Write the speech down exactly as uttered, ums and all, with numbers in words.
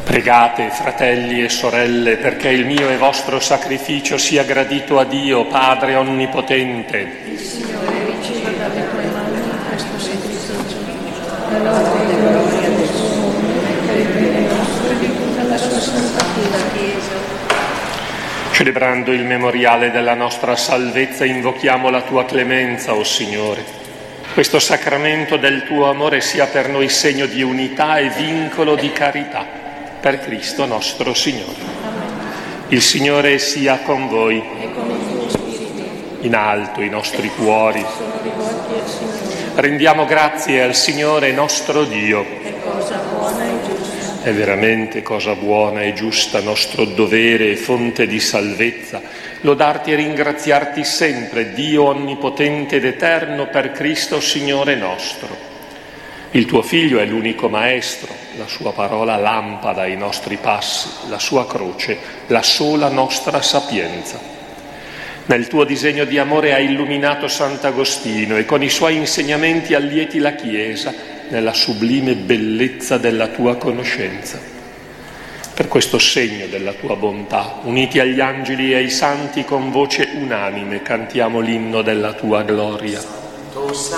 Pregate, fratelli e sorelle, perché il mio e vostro sacrificio sia gradito a Dio, Padre Onnipotente. Il Signore riceva dalle tue mani questo sacrificio, la lode e gloria del suo nome, per il bene nostro e di tutta la sua santa Chiesa. Celebrando il memoriale della nostra salvezza, invochiamo la tua clemenza, o Signore. Questo sacramento del tuo amore sia per noi segno di unità e vincolo di carità. Per Cristo nostro Signore. Il Signore sia con voi. E con il tuo spirito. In alto i nostri cuori. Sono rivolti al Signore. Rendiamo grazie al Signore nostro Dio. È cosa buona e giusta. È veramente cosa buona e giusta, nostro dovere e fonte di salvezza, lodarti e ringraziarti sempre, Dio onnipotente ed eterno, per Cristo Signore nostro. Il tuo Figlio è l'unico Maestro, la sua parola lampada ai nostri passi, la sua croce, la sola nostra sapienza. Nel tuo disegno di amore hai illuminato Sant'Agostino e con i suoi insegnamenti allieti la Chiesa nella sublime bellezza della tua conoscenza. Per questo segno della tua bontà, uniti agli angeli e ai santi con voce unanime, cantiamo l'inno della tua gloria. Santo,